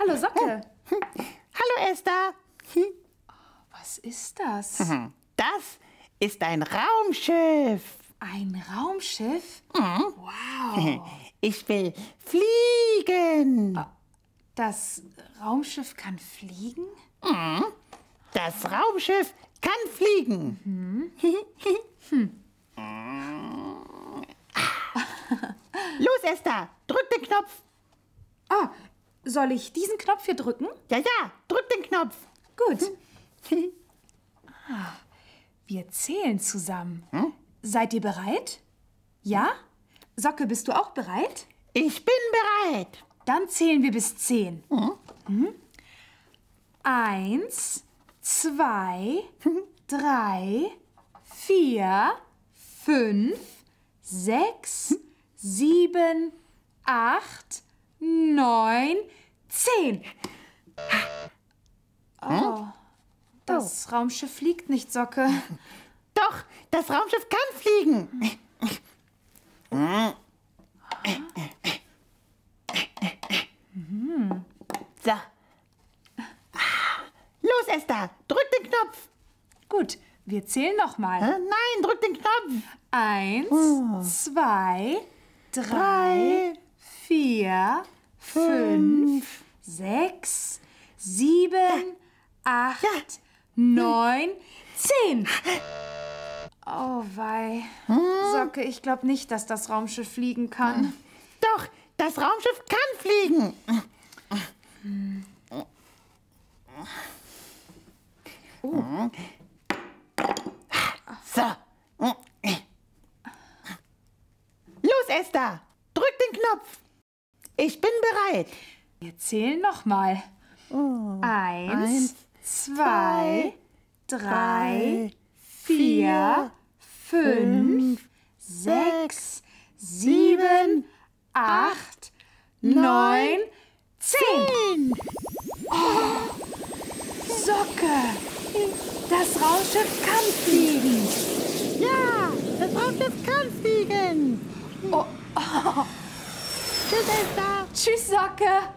Hallo Socke. Hallo Esther. Was ist das? Das ist ein Raumschiff. Ein Raumschiff? Wow. Ich will fliegen. Das Raumschiff kann fliegen? Das Raumschiff kann fliegen. Los Esther, drück den Knopf. Soll ich diesen Knopf hier drücken? Ja, drück den Knopf. Gut. Wir zählen zusammen. Seid ihr bereit? Ja? Socke, bist du auch bereit? Ich bin bereit. Dann zählen wir bis 10. 1, 2, 3, 4, 5, 6, 7, 8, 9, 10. Oh, das Raumschiff fliegt nicht, Socke. Doch, das Raumschiff kann fliegen. So. Los, Esther, drück den Knopf. Gut, wir zählen nochmal. Nein, drück den Knopf. 1, 2, 3, 4, 5, 6, 7, 8, 9, 10. Oh wei. Socke, ich glaube nicht, dass das Raumschiff fliegen kann. Doch, das Raumschiff kann fliegen. So. Los, Esther, drück den Knopf. Ich bin bereit. Wir zählen nochmal. 1, 2, 3, 4, 5, 6, 7, 8, 9, 10. Socke, das Raumschiff kann fliegen. Ja, das Raumschiff kann fliegen. Tschüss, Esther. Tschüss, Socke.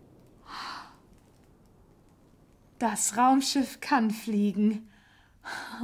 Das Raumschiff kann fliegen.